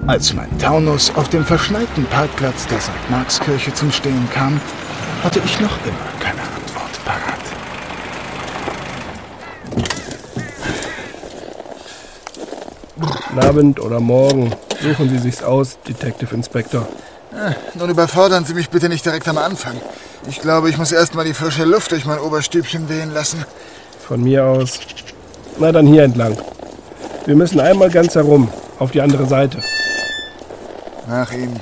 Als mein Taunus auf dem verschneiten Parkplatz der St. Markskirche zum Stehen kam, hatte ich noch immer keine Antwort parat. Guten Abend oder morgen. Suchen Sie sich's aus, Detective Inspector. Nun überfordern Sie mich bitte nicht direkt am Anfang. Ich glaube, ich muss erst mal die frische Luft durch mein Oberstübchen wehen lassen. Von mir aus. Na dann hier entlang. Wir müssen einmal ganz herum, auf die andere Seite. Nach Ihnen.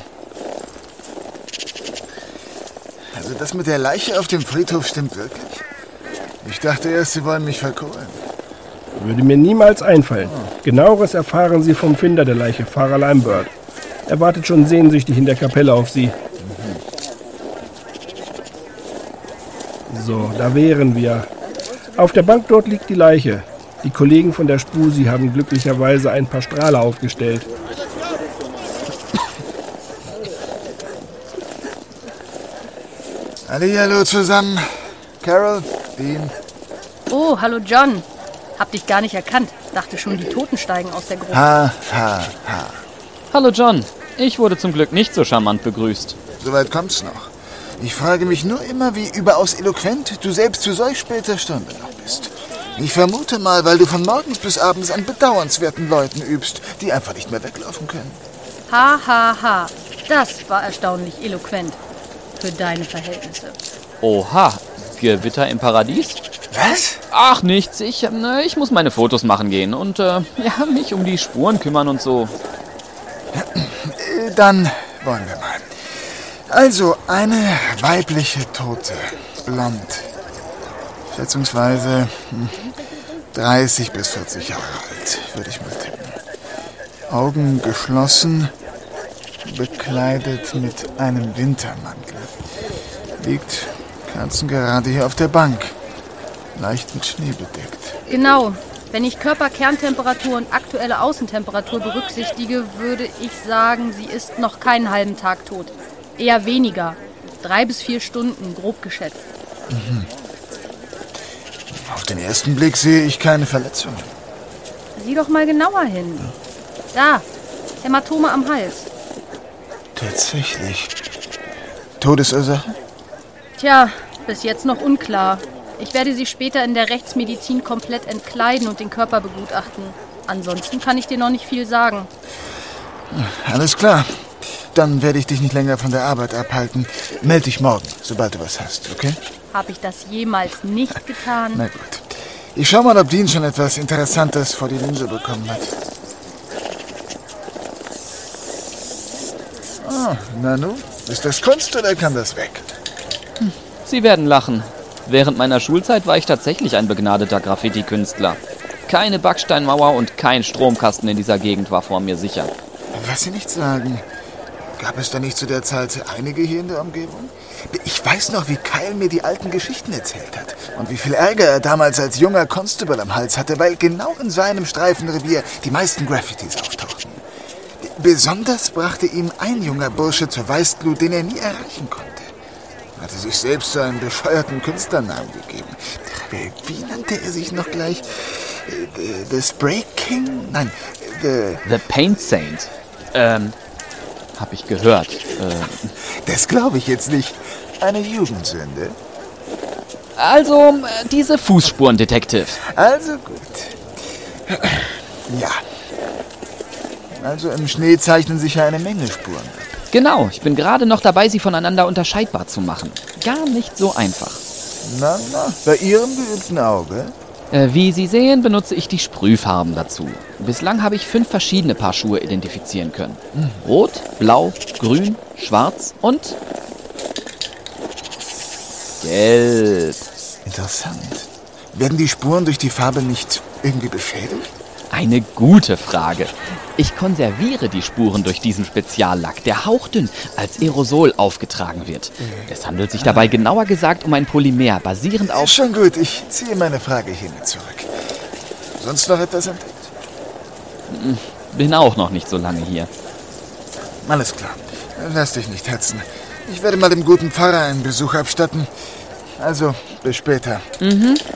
Also das mit der Leiche auf dem Friedhof stimmt wirklich? Ich dachte erst, Sie wollen mich verkohlen. Würde mir niemals einfallen. Genaueres erfahren Sie vom Finder der Leiche, Pfarrer Lambert. Er wartet schon sehnsüchtig in der Kapelle auf Sie. So, da wären wir. Auf der Bank dort liegt die Leiche. Die Kollegen von der Spusi haben glücklicherweise ein paar Strahler aufgestellt. Hallihallo zusammen. Carol, Dean. Oh, hallo John. Hab dich gar nicht erkannt. Dachte schon, die Toten steigen aus der Gruppe. Ha. Hallo John. Ich wurde zum Glück nicht so charmant begrüßt. Soweit kommt's noch. Ich frage mich nur immer, wie überaus eloquent du selbst zu solch später Stunde noch bist. Ich vermute mal, weil du von morgens bis abends an bedauernswerten Leuten übst, die einfach nicht mehr weglaufen können. Ha. Das war erstaunlich eloquent. Für deine Verhältnisse. Oha, Gewitter im Paradies? Was? Ach, nichts. Ich muss meine Fotos machen gehen und mich um die Spuren kümmern und so. Dann wollen wir mal. Also, eine weibliche Tote. Blond. Schätzungsweise 30 bis 40 Jahre alt, würde ich mal tippen. Augen geschlossen, bekleidet mit einem Wintermantel. Liegt kerzengerade hier auf der Bank. Leicht mit Schnee bedeckt. Genau. Wenn ich Körperkerntemperatur und aktuelle Außentemperatur berücksichtige, würde ich sagen, sie ist noch keinen halben Tag tot. Eher weniger. 3 bis 4 Stunden, grob geschätzt. Auf den ersten Blick sehe ich keine Verletzungen. Sieh doch mal genauer hin. Da, Hämatome am Hals. Tatsächlich. Todesursache? Tja, bis jetzt noch unklar. Ich werde sie später in der Rechtsmedizin komplett entkleiden und den Körper begutachten. Ansonsten kann ich dir noch nicht viel sagen. Alles klar. Dann werde ich dich nicht länger von der Arbeit abhalten. Meld dich morgen, sobald du was hast, okay? Habe ich das jemals nicht getan? Na gut. Ich schau mal, ob Dean schon etwas Interessantes vor die Linse bekommen hat. Na nun, ist das Kunst oder kann das weg? Sie werden lachen. Während meiner Schulzeit war ich tatsächlich ein begnadeter Graffiti-Künstler. Keine Backsteinmauer und kein Stromkasten in dieser Gegend war vor mir sicher. Was Sie nicht sagen. Gab es da nicht zu der Zeit einige hier in der Umgebung? Ich weiß noch, wie Kyle mir die alten Geschichten erzählt hat. Und wie viel Ärger er damals als junger Constable am Hals hatte, weil genau in seinem Streifenrevier die meisten Graffitis auftauchten. Besonders brachte ihm ein junger Bursche zur Weißglut, den er nie erreichen konnte. Er hatte sich selbst so einen bescheuerten Künstlernamen gegeben. Wie nannte er sich noch gleich? The Spray King? Nein, The Paint Saint. Hab ich gehört. Das glaube ich jetzt nicht. Eine Jugendsünde. Also, diese Fußspuren-Detective. Also gut. Ja. Also im Schnee zeichnen sich ja eine Menge Spuren ab. Genau, ich bin gerade noch dabei, sie voneinander unterscheidbar zu machen. Gar nicht so einfach. Na, bei Ihrem geübten Auge? Wie Sie sehen, benutze ich die Sprühfarben dazu. Bislang habe ich 5 verschiedene Paar Schuhe identifizieren können. Rot, Blau, Grün, Schwarz und Gelb. Interessant. Werden die Spuren durch die Farbe nicht irgendwie beschädigt? Eine gute Frage. Ich konserviere die Spuren durch diesen Speziallack, der hauchdünn als Aerosol aufgetragen wird. Es handelt sich dabei genauer gesagt um ein Polymer, basierend auf... Schon gut, ich ziehe meine Frage hiermit zurück. Sonst noch etwas entdeckt? Bin auch noch nicht so lange hier. Alles klar. Lass dich nicht hetzen. Ich werde mal dem guten Pfarrer einen Besuch abstatten. Also, bis später.